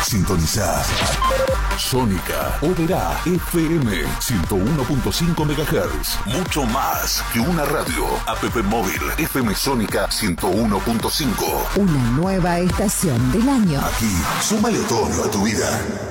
Sintonizá Sónica Oberá FM 101.5 MHz. Mucho más que una radio. App móvil FM Sónica 101.5. Una nueva estación del año. Aquí, súmale otoño a tu vida.